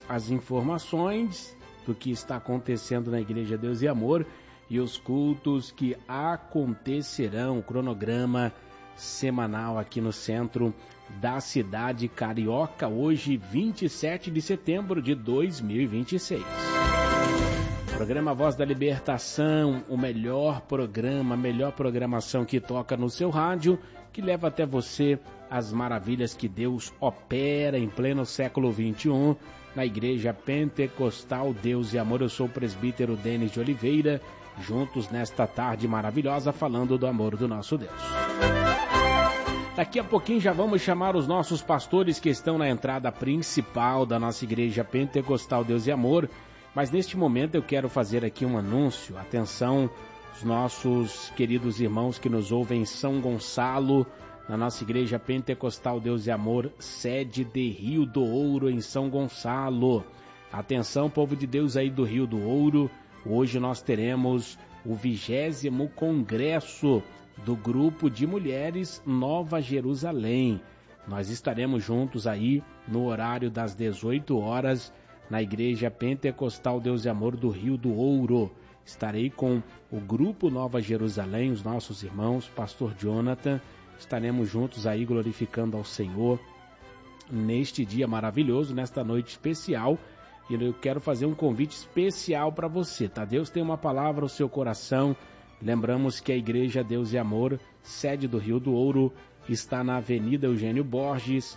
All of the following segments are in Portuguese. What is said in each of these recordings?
as informações do que está acontecendo na Igreja Deus e Amor e os cultos que acontecerão, o cronograma semanal aqui no centro da cidade carioca, hoje 27 de setembro de 2026. Programa Voz da Libertação, o melhor programa, a melhor programação que toca no seu rádio, que leva até você as maravilhas que Deus opera em pleno século XXI na Igreja Pentecostal Deus e Amor. Eu sou o presbítero Denis de Oliveira, juntos nesta tarde maravilhosa, falando do amor do nosso Deus. Daqui a pouquinho já vamos chamar os nossos pastores que estão na entrada principal da nossa Igreja Pentecostal Deus e Amor, mas neste momento eu quero fazer aqui um anúncio. Atenção, os nossos queridos irmãos que nos ouvem em São Gonçalo, na nossa Igreja Pentecostal Deus e Amor, sede de Rio do Ouro, em São Gonçalo. Atenção, povo de Deus aí do Rio do Ouro, hoje nós teremos o 20º Congresso do Grupo de Mulheres Nova Jerusalém. Nós estaremos juntos aí no horário das 18 horas na Igreja Pentecostal Deus e Amor do Rio do Ouro. Estarei com o Grupo Nova Jerusalém, os nossos irmãos, Pastor Jonathan. Estaremos juntos aí glorificando ao Senhor neste dia maravilhoso, nesta noite especial. E eu quero fazer um convite especial para você, tá? Deus tem uma palavra ao seu coração. Lembramos que a Igreja Deus e Amor, sede do Rio do Ouro, está na Avenida Eugênio Borges,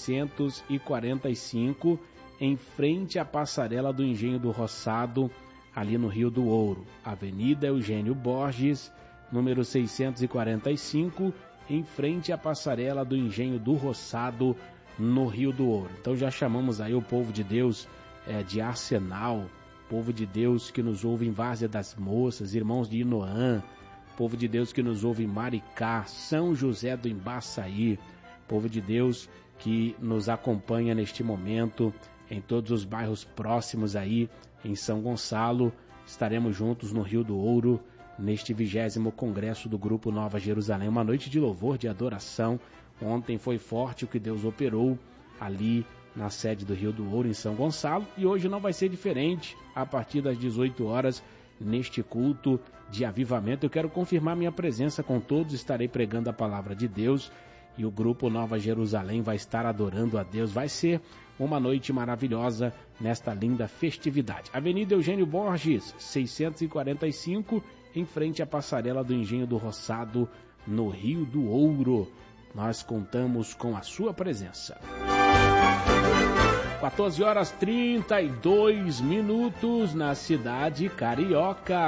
645, em frente à passarela do Engenho do Roçado, ali no Rio do Ouro. Avenida Eugênio Borges, número 645, em frente à passarela do Engenho do Roçado, no Rio do Ouro. Então já chamamos aí o povo de Deus de Arsenal, povo de Deus que nos ouve em Várzea das Moças, irmãos de Inoã, povo de Deus que nos ouve em Maricá, São José do Embaçaí, povo de Deus que nos acompanha neste momento em todos os bairros próximos aí em São Gonçalo. Estaremos juntos no Rio do Ouro, neste 20º Congresso do Grupo Nova Jerusalém, uma noite de louvor, de adoração. Ontem foi forte o que Deus operou ali na sede do Rio do Ouro, em São Gonçalo, e hoje não vai ser diferente. A partir das 18 horas, neste culto de avivamento, eu quero confirmar minha presença com todos, estarei pregando a palavra de Deus, e o Grupo Nova Jerusalém vai estar adorando a Deus. Vai ser uma noite maravilhosa nesta linda festividade. Avenida Eugênio Borges, 645, em frente à passarela do Engenho do Roçado, no Rio do Ouro. Nós contamos com a sua presença. 14 horas 32 minutos na cidade carioca.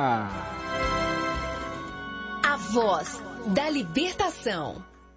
A voz da libertação.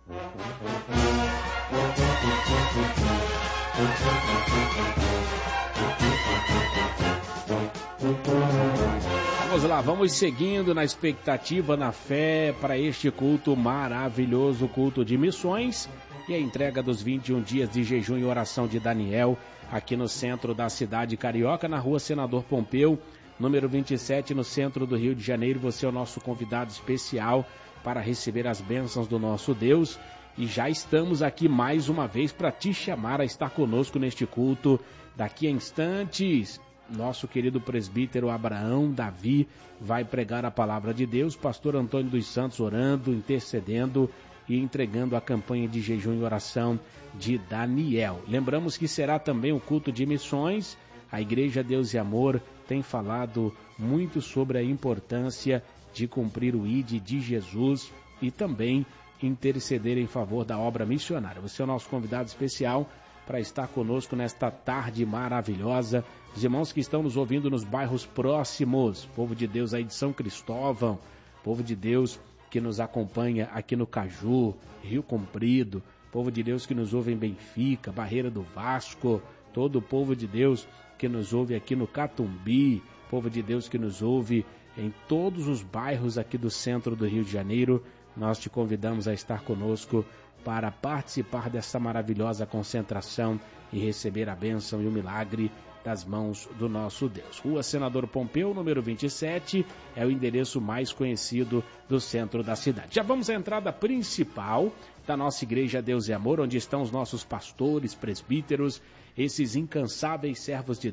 Vamos lá, vamos seguindo na expectativa, na fé, para este culto maravilhoso, culto de missões e a entrega dos 21 dias de jejum e oração de Daniel, aqui no centro da cidade carioca, na rua Senador Pompeu, número 27, no centro do Rio de Janeiro. Você é o nosso convidado especial para receber as bênçãos do nosso Deus. E já estamos aqui mais uma vez para te chamar a estar conosco neste culto. Daqui a instantes, nosso querido presbítero Abraão Davi vai pregar a palavra de Deus. Pastor Antônio dos Santos orando, intercedendo e entregando a campanha de jejum e oração de Daniel. Lembramos que será também o culto de missões. A Igreja Deus e Amor tem falado muito sobre a importância de cumprir o ID de Jesus e também interceder em favor da obra missionária. Você é o nosso convidado especial para estar conosco nesta tarde maravilhosa. Os irmãos que estão nos ouvindo nos bairros próximos, povo de Deus aí de São Cristóvão, povo de Deus que nos acompanha aqui no Caju, Rio Comprido, povo de Deus que nos ouve em Benfica, Barreira do Vasco, todo o povo de Deus que nos ouve aqui no Catumbi, povo de Deus que nos ouve em todos os bairros aqui do centro do Rio de Janeiro. Nós te convidamos a estar conosco para participar dessa maravilhosa concentração e receber a bênção e o milagre das mãos do nosso Deus. Rua Senador Pompeu, número 27, é o endereço mais conhecido do centro da cidade. Já vamos à entrada principal da nossa Igreja Deus e Amor, onde estão os nossos pastores, presbíteros, esses incansáveis servos de